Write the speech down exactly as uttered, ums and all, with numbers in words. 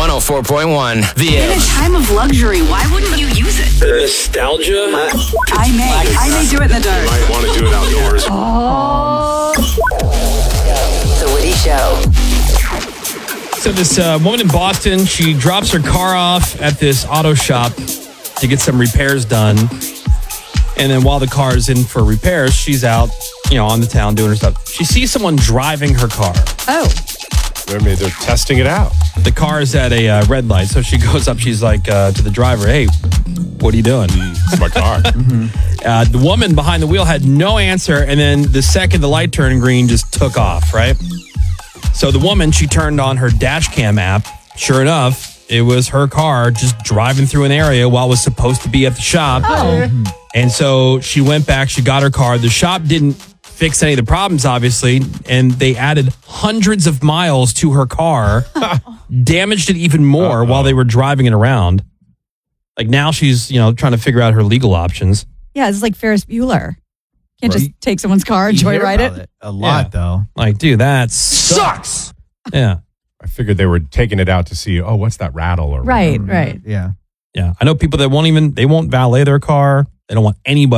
one oh four point one. The In a time of luxury, why wouldn't you use it? The nostalgia. I may. I may do it in the dark. Might want to do it outdoors. Oh. The Woody Show. So this uh, woman in Boston, she drops her car off at this auto shop to get some repairs done. And then while the car is in for repairs, she's out, you know, on the town doing her stuff. She sees someone driving her car. Oh. I mean, they're testing it out. The car is at a uh, red light. So she goes up, she's like uh, to the driver, hey, what are you doing? It's my car. mm-hmm. uh, the woman behind the wheel had no answer. And then the second the light turned green, just took off, right? So the woman, she turned on her dash cam app. Sure enough, it was her car just driving through an area while it was supposed to be at the shop. Oh. And so she went back, she got her car. The shop didn't fix any of the problems, obviously, and they added hundreds of miles to her car, damaged it even more Uh-oh. while they were driving it around. Like now she's, you know, trying to figure out her legal options. Yeah, it's like Ferris Bueller. Can't Right. just take someone's car and joyride it. it. A lot, Yeah. though. Like, dude, that sucks. Yeah. I figured they were taking it out to see, oh, what's that rattle? Or Right, whatever. right. Yeah. Yeah. I know people that won't even, they won't valet their car. They don't want anybody